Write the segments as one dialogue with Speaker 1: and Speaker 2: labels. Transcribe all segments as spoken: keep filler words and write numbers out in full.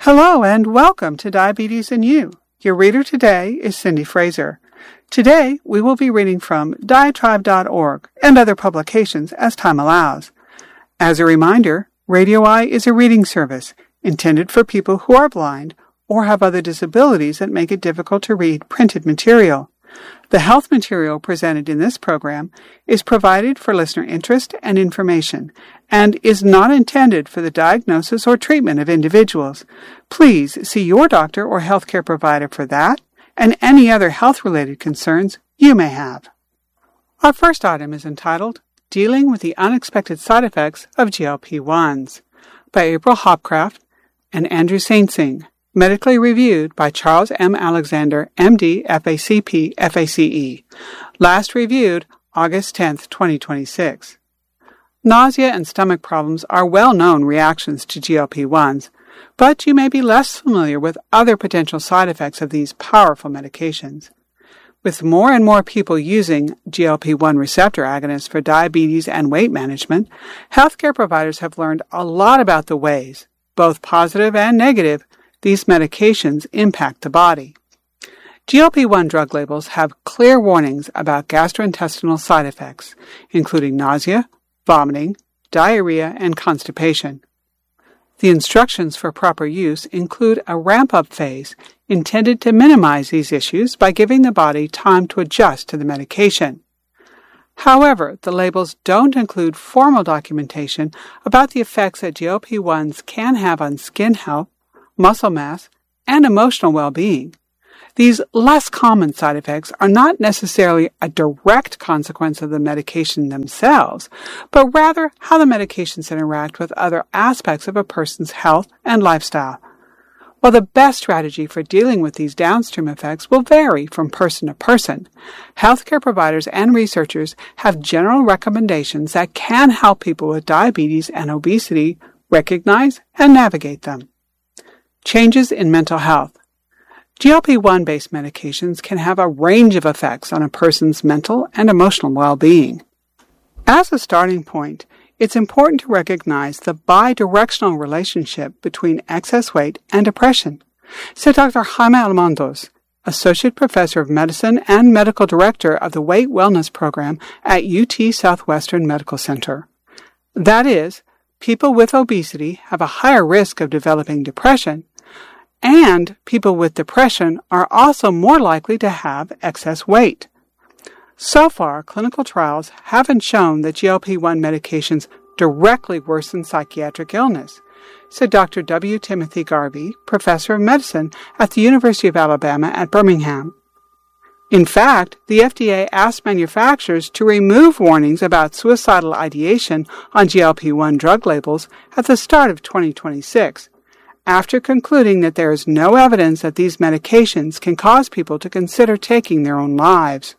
Speaker 1: Hello and welcome to Diabetes and You. Your reader today is Cindy Fraser. Today we will be reading from diatribe dot org and other publications as time allows. As a reminder, Radio Eye is a reading service intended for people who are blind or have other disabilities that make it difficult to read printed material. The health material presented in this program is provided for listener interest and information and is not intended for the diagnosis or treatment of individuals. Please see your doctor or healthcare provider for that and any other health-related concerns you may have. Our first item is entitled Dealing with the Unexpected Side Effects of G L P ones by April Hopcraft and Andrew Saintsing. Medically reviewed by Charles M. Alexander, M D, F A C P, F A C E. Last reviewed August tenth, twenty twenty-six. Nausea and stomach problems are well-known reactions to G L P ones, but you may be less familiar with other potential side effects of these powerful medications. With more and more people using G L P one receptor agonists for diabetes and weight management, healthcare providers have learned a lot about the ways, both positive and negative, these medications impact the body. G L P one drug labels have clear warnings about gastrointestinal side effects, including nausea, vomiting, diarrhea, and constipation. The instructions for proper use include a ramp-up phase intended to minimize these issues by giving the body time to adjust to the medication. However, the labels don't include formal documentation about the effects that G L P ones can have on skin health, muscle mass, and emotional well-being. These less common side effects are not necessarily a direct consequence of the medication themselves, but rather how the medications interact with other aspects of a person's health and lifestyle. While the best strategy for dealing with these downstream effects will vary from person to person, healthcare providers and researchers have general recommendations that can help people with diabetes and obesity recognize and navigate them. Changes in mental health. G L P one based medications can have a range of effects on a person's mental and emotional well-being. As a starting point, it's important to recognize the bidirectional relationship between excess weight and depression, said Doctor Jaime Almondos, Associate Professor of Medicine and Medical Director of the Weight Wellness Program at U T Southwestern Medical Center. That is, people with obesity have a higher risk of developing depression, and people with depression are also more likely to have excess weight. So far, clinical trials haven't shown that G L P one medications directly worsen psychiatric illness, said Doctor W. Timothy Garvey, Professor of Medicine at the University of Alabama at Birmingham. In fact, the F D A asked manufacturers to remove warnings about suicidal ideation on G L P one drug labels at the start of twenty twenty-six, after concluding that there is no evidence that these medications can cause people to consider taking their own lives.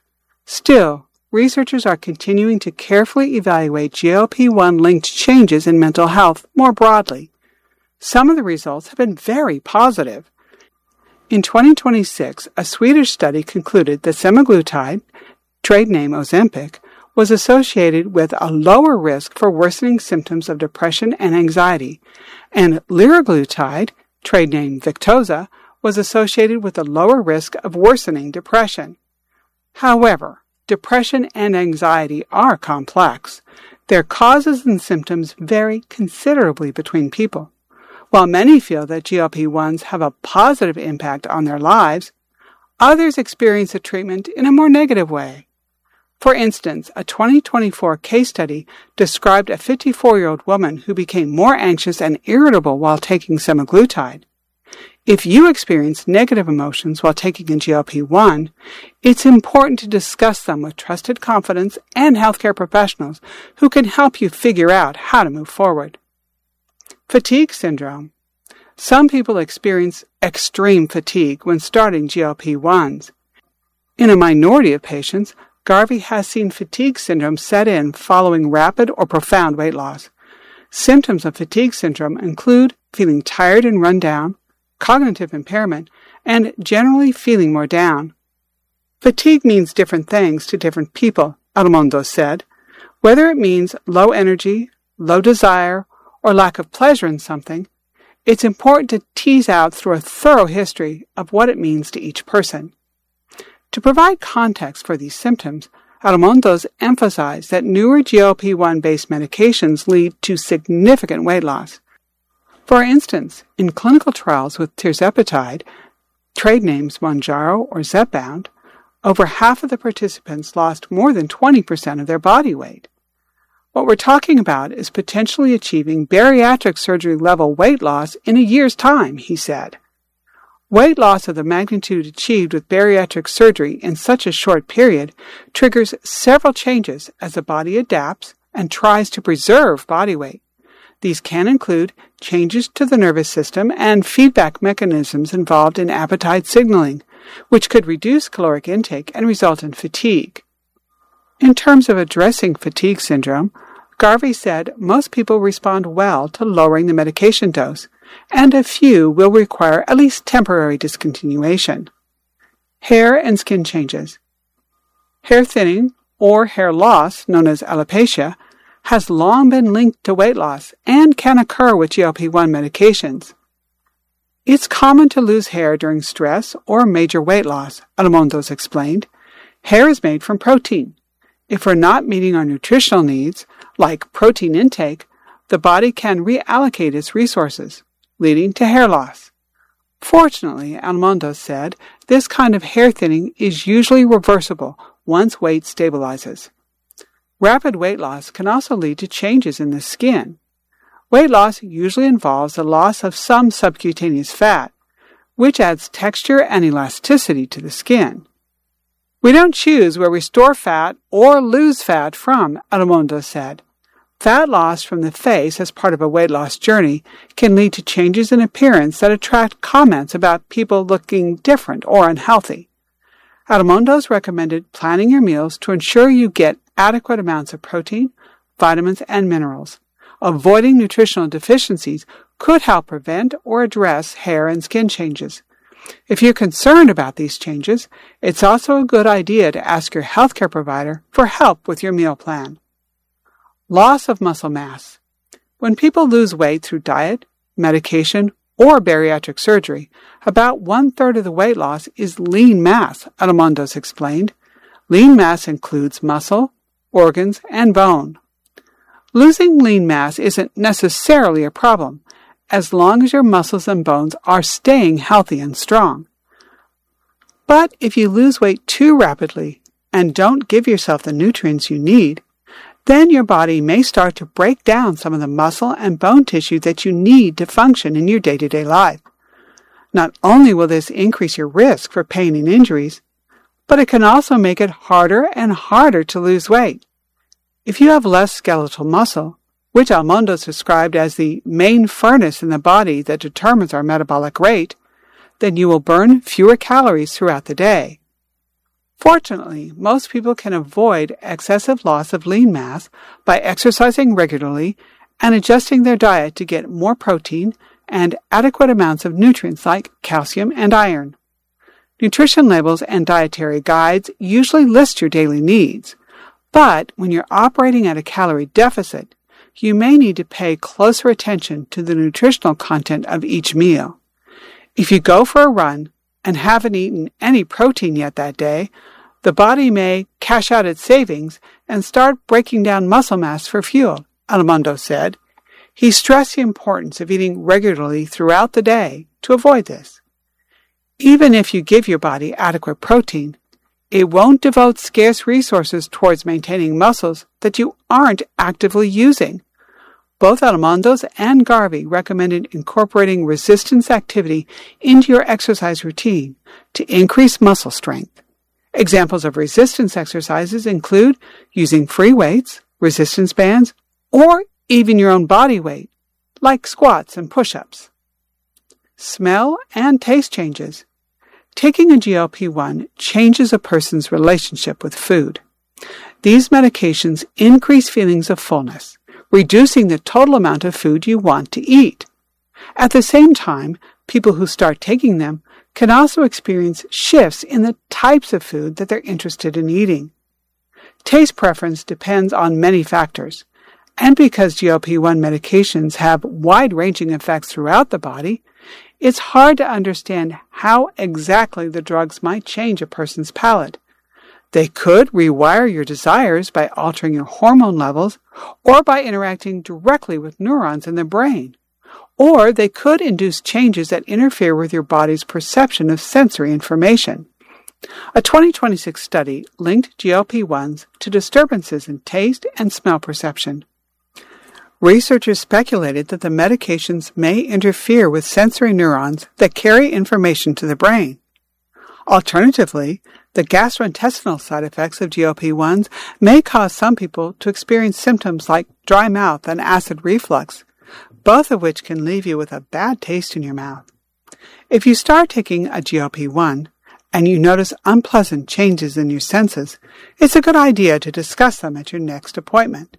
Speaker 1: Still, researchers are continuing to carefully evaluate G L P one linked changes in mental health more broadly. Some of the results have been very positive. In twenty twenty-six, a Swedish study concluded that semaglutide, trade name Ozempic, was associated with a lower risk for worsening symptoms of depression and anxiety, and liraglutide, trade name Victoza, was associated with a lower risk of worsening depression. However, depression and anxiety are complex. Their causes and symptoms vary considerably between people. While many feel that G L P ones have a positive impact on their lives, others experience the treatment in a more negative way. For instance, a twenty twenty-four case study described a fifty-four-year-old woman who became more anxious and irritable while taking semaglutide. If you experience negative emotions while taking a G L P one, it's important to discuss them with trusted confidants and healthcare professionals who can help you figure out how to move forward. Fatigue syndrome. Some people experience extreme fatigue when starting G L P ones. In a minority of patients, Garvey has seen fatigue syndrome set in following rapid or profound weight loss. Symptoms of fatigue syndrome include feeling tired and run down, cognitive impairment, and generally feeling more down. Fatigue means different things to different people, Almondos said. Whether it means low energy, low desire, or lack of pleasure in something, it's important to tease out through a thorough history of what it means to each person. To provide context for these symptoms, Almondos emphasized that newer G L P one based medications lead to significant weight loss. For instance, in clinical trials with tirzepatide, trade names Mounjaro or Zepbound, over half of the participants lost more than twenty percent of their body weight. What we're talking about is potentially achieving bariatric surgery level weight loss in a year's time, he said. Weight loss of the magnitude achieved with bariatric surgery in such a short period triggers several changes as the body adapts and tries to preserve body weight. These can include changes to the nervous system and feedback mechanisms involved in appetite signaling, which could reduce caloric intake and result in fatigue. In terms of addressing fatigue syndrome, Garvey said most people respond well to lowering the medication dose, and a few will require at least temporary discontinuation. Hair and skin changes. Hair thinning, or hair loss, known as alopecia, has long been linked to weight loss and can occur with G L P one medications. It's common to lose hair during stress or major weight loss, Almondos explained. Hair is made from protein. If we're not meeting our nutritional needs, like protein intake, the body can reallocate its resources, leading to hair loss. Fortunately, Almondos said, this kind of hair thinning is usually reversible once weight stabilizes. Rapid weight loss can also lead to changes in the skin. Weight loss usually involves the loss of some subcutaneous fat, which adds texture and elasticity to the skin. We don't choose where we store fat or lose fat from, Almondos said. Fat loss from the face as part of a weight loss journey can lead to changes in appearance that attract comments about people looking different or unhealthy. Almondos recommended planning your meals to ensure you get adequate amounts of protein, vitamins, and minerals. Avoiding nutritional deficiencies could help prevent or address hair and skin changes. If you're concerned about these changes, it's also a good idea to ask your healthcare provider for help with your meal plan. Loss of muscle mass. When people lose weight through diet, medication, or bariatric surgery, about one-third of the weight loss is lean mass, Almondos explained. Lean mass includes muscle, organs, and bone. Losing lean mass isn't necessarily a problem, as long as your muscles and bones are staying healthy and strong. But if you lose weight too rapidly and don't give yourself the nutrients you need, then your body may start to break down some of the muscle and bone tissue that you need to function in your day-to-day life. Not only will this increase your risk for pain and injuries, but it can also make it harder and harder to lose weight. If you have less skeletal muscle, which Almondos described as the main furnace in the body that determines our metabolic rate, then you will burn fewer calories throughout the day. Fortunately, most people can avoid excessive loss of lean mass by exercising regularly and adjusting their diet to get more protein and adequate amounts of nutrients like calcium and iron. Nutrition labels and dietary guides usually list your daily needs, but when you're operating at a calorie deficit, you may need to pay closer attention to the nutritional content of each meal. If you go for a run and haven't eaten any protein yet that day, the body may cash out its savings and start breaking down muscle mass for fuel, Almondos said. He stressed the importance of eating regularly throughout the day to avoid this. Even if you give your body adequate protein, it won't devote scarce resources towards maintaining muscles that you aren't actively using. Both Almondos and Garvey recommended incorporating resistance activity into your exercise routine to increase muscle strength. Examples of resistance exercises include using free weights, resistance bands, or even your own body weight, like squats and push-ups. Smell and taste changes. Taking a G L P one changes a person's relationship with food. These medications increase feelings of fullness, reducing the total amount of food you want to eat. At the same time, people who start taking them can also experience shifts in the types of food that they're interested in eating. Taste preference depends on many factors, And because G L P one medications have wide-ranging effects throughout the body, it's hard to understand how exactly the drugs might change a person's palate. They could rewire your desires by altering your hormone levels or by interacting directly with neurons in the brain. Or they could induce changes that interfere with your body's perception of sensory information. A twenty twenty-six study linked G L P ones to disturbances in taste and smell perception. Researchers speculated that the medications may interfere with sensory neurons that carry information to the brain. Alternatively, the gastrointestinal side effects of G L P ones may cause some people to experience symptoms like dry mouth and acid reflux, both of which can leave you with a bad taste in your mouth. If you start taking a G L P one and you notice unpleasant changes in your senses, it's a good idea to discuss them at your next appointment.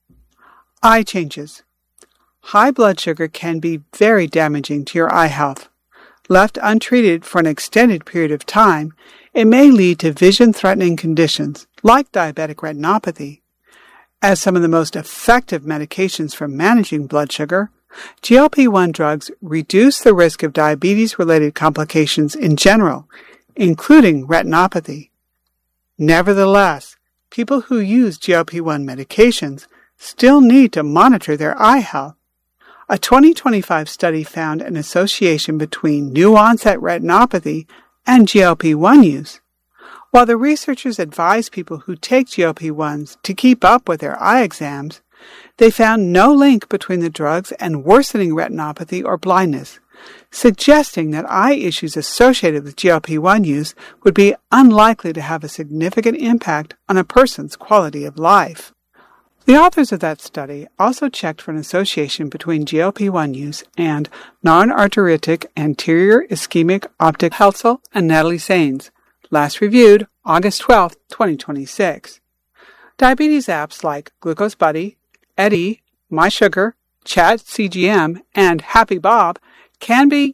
Speaker 1: Eye changes. High blood sugar can be very damaging to your eye health. Left untreated for an extended period of time, it may lead to vision-threatening conditions like diabetic retinopathy. As some of the most effective medications for managing blood sugar, G L P one drugs reduce the risk of diabetes-related complications in general, including retinopathy. Nevertheless, people who use G L P one medications still need to monitor their eye health. A twenty twenty-five study found an association between new-onset retinopathy and G L P one use. While the researchers advised people who take G L P ones to keep up with their eye exams, they found no link between the drugs and worsening retinopathy or blindness, suggesting that eye issues associated with G L P one use would be unlikely to have a significant impact on a person's quality of life. The authors of that study also checked for an association between G L P one use and non-arteritic anterior ischemic optic Heltzel and Natalie Sains, last reviewed August twelfth, twenty twenty-six. Diabetes apps like Glucose Buddy, Eddie, My Sugar, Chat C G M, and Happy Bob can be